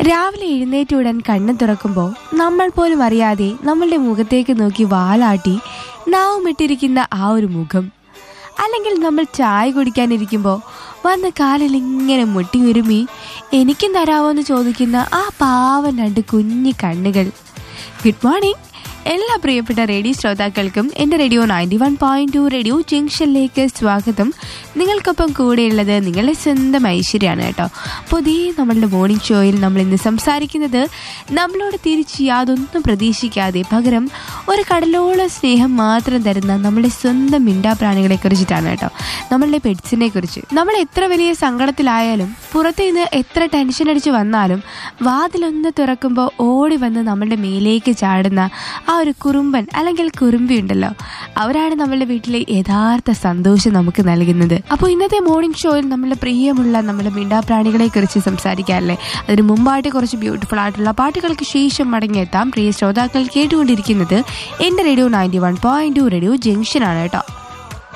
രാവിലെ എഴുന്നേറ്റ് ഉടൻ കണ്ണു തുറക്കുമ്പോൾ നമ്മൾ പോലും അറിയാതെ നമ്മളുടെ മുഖത്തേക്ക് നോക്കി വാലാട്ടി നാവുമിട്ടിരിക്കുന്ന ആ ഒരു മുഖം, അല്ലെങ്കിൽ നമ്മൾ ചായ കുടിക്കാനിരിക്കുമ്പോൾ വന്ന് കാലിൽ ഇങ്ങനെ മുട്ടി ഉരുമി എനിക്കും തരാമോ എന്ന് ചോദിക്കുന്ന ആ പാവം രണ്ട് കുഞ്ഞി കണ്ണുകൾ. ഗുഡ് മോർണിംഗ് എല്ലാ പ്രിയപ്പെട്ട റേഡിയോ ശ്രോതാക്കൾക്കും എൻ്റെ റേഡിയോ 91.2 റേഡിയോ ജംഗ്ഷനിലേക്ക് സ്വാഗതം. നിങ്ങൾക്കൊപ്പം കൂടെയുള്ളത് നിങ്ങളുടെ സ്വന്തം ഐശ്വര്യമാണ് കേട്ടോ. പുതിയ നമ്മളുടെ മോർണിംഗ് ഷോയിൽ നമ്മൾ ഇന്ന് സംസാരിക്കുന്നത് നമ്മളോട് തിരിച്ച് യാതൊന്നും പ്രതീക്ഷിക്കാതെ പകരം ഒരു കടലോളം സ്നേഹം മാത്രം തരുന്ന നമ്മുടെ സ്വന്തം മിണ്ടാപ്രാണികളെ കുറിച്ചിട്ടാണ് കേട്ടോ. നമ്മളുടെ പെറ്റ്സിനെ കുറിച്ച്. നമ്മൾ എത്ര വലിയ സങ്കടത്തിലായാലും പുറത്തു നിന്ന് എത്ര ടെൻഷൻ അടിച്ച് വന്നാലും വാതിലൊന്ന് തുറക്കുമ്പോൾ ഓടി വന്ന് നമ്മളുടെ മേലേക്ക് ചാടുന്ന ആ ഒരു കുറുമ്പൻ അല്ലെങ്കിൽ കുറുമ്പി ഉണ്ടല്ലോ, അവരാണ് നമ്മളുടെ വീട്ടിലെ യഥാർത്ഥ സന്തോഷം നമുക്ക് നൽകുന്നത്. അപ്പോൾ ഇന്നത്തെ മോർണിംഗ് ഷോയിൽ നമ്മളുടെ പ്രിയമുള്ള നമ്മുടെ മിണ്ടാപ്രാണികളെ കുറിച്ച് സംസാരിക്കാറില്ലേ. അതിന് മുമ്പായിട്ട് കുറച്ച് ബ്യൂട്ടിഫുൾ ആയിട്ടുള്ള പാട്ടുകൾക്ക് ശേഷം മടങ്ങിയെത്താം. പ്രിയ ശ്രോതാക്കൾ കേട്ടുകൊണ്ടിരിക്കുന്നത് എൻ്റെ റേഡിയോ 91.2 റേഡിയോ ജംഗ്ഷൻ ആണ് കേട്ടോ.